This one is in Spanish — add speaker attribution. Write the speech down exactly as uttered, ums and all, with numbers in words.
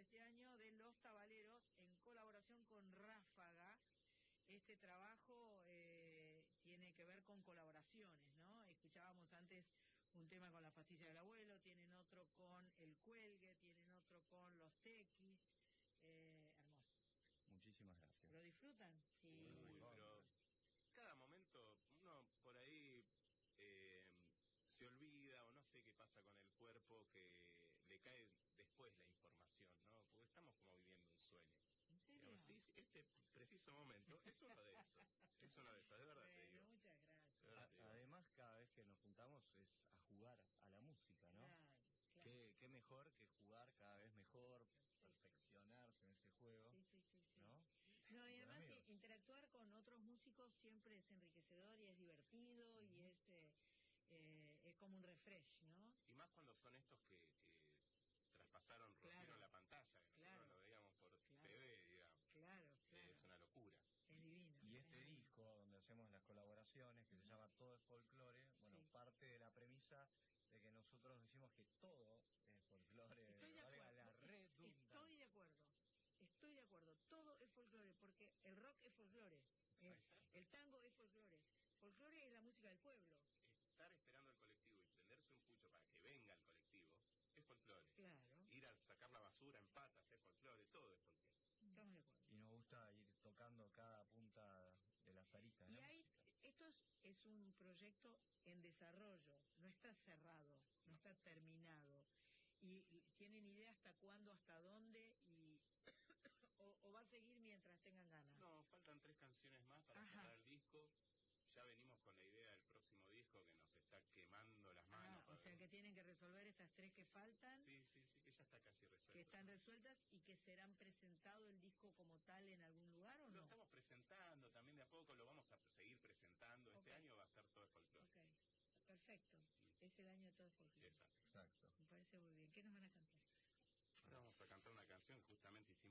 Speaker 1: este año de Los Tabaleros en colaboración con Ráfaga. Este trabajo eh, tiene que ver con colaboraciones, ¿no? Escuchábamos antes un tema con La Pastilla del Abuelo, tienen otro con El Cuelgue, tienen otro con Los Tequis. Eh, hermoso.
Speaker 2: Muchísimas gracias.
Speaker 1: ¿Lo disfrutan? Sí.
Speaker 3: Uy, pero cada momento uno por ahí eh, se olvida o no sé qué pasa con el cuerpo que le cae después la información, ¿no? Porque estamos como viviendo un sueño.
Speaker 1: ¿En serio?
Speaker 3: Digamos, sí, sí, este preciso momento es uno de esos, es uno de esos, de verdad
Speaker 1: Bueno,
Speaker 3: te digo.
Speaker 1: muchas gracias.
Speaker 3: De verdad te digo.
Speaker 2: Además, cada vez que nos juntamos es a jugar a la música, ¿no?
Speaker 1: Claro, claro.
Speaker 2: ¿Qué, qué mejor que jugar cada vez mejor, perfeccionarse en ese juego,
Speaker 1: Sí, sí, sí, sí.
Speaker 2: ¿no?
Speaker 1: No, y
Speaker 2: Con
Speaker 1: además
Speaker 2: amigos.
Speaker 1: interactuar con otros músicos siempre es enriquecedor y es divertido uh-huh. y es, eh, eh, es como un refresh, ¿no?
Speaker 3: Y más cuando son estos que, que traspasaron,
Speaker 1: claro.
Speaker 3: rompieron la pantalla, que
Speaker 1: claro.
Speaker 3: nosotros lo veíamos por
Speaker 1: claro.
Speaker 3: T V, digamos.
Speaker 1: Claro, claro.
Speaker 3: Es una locura.
Speaker 1: Es divino.
Speaker 2: Y este disco, donde hacemos las colaboraciones, que uh-huh. se llama Todo es Folclore, bueno, sí. parte de la premisa de que nosotros decimos que todo es folclore,
Speaker 1: Estoy de
Speaker 2: valga
Speaker 1: acuerdo.
Speaker 2: la redundancia.
Speaker 1: Estoy de acuerdo, estoy de acuerdo, todo es folclore, porque el rock es folclore, eh, el tango es folclore, folclore es la música del pueblo.
Speaker 3: Estar esperando al colectivo y prenderse un pucho para que venga el colectivo es folclore.
Speaker 1: Claro.
Speaker 3: Ir a sacar la basura en patas es folclore, todo es folclore.
Speaker 1: Estamos de acuerdo.
Speaker 2: Y nos gusta ir tocando cada punta de las aristas.
Speaker 1: Y hay, esto es, es un proyecto en desarrollo, no está cerrado, no está terminado. Y, y tienen idea hasta cuándo, hasta dónde, y o, o va a seguir mientras tengan ganas.
Speaker 3: No, faltan tres canciones más para
Speaker 1: Ajá.
Speaker 3: cerrar el disco. Ya venimos con la idea del próximo disco que nos está quemando las manos.
Speaker 1: Ah, o sea que tienen que resolver estas tres que faltan.
Speaker 3: Sí, sí, sí, que ya está casi resuelto.
Speaker 1: Que están resueltas y que serán presentado el disco como tal en algún lugar, ¿o no?
Speaker 3: Lo estamos presentando también de a poco, lo vamos a seguir presentando.
Speaker 1: Okay.
Speaker 3: Este año va a ser todo el folclore.
Speaker 1: Okay. Perfecto. Es el año de todo el folclore.
Speaker 3: Exacto.
Speaker 2: Exacto.
Speaker 1: Me parece muy bien. ¿Qué nos van a cantar?
Speaker 3: Ahora vamos a cantar una canción que justamente hicimos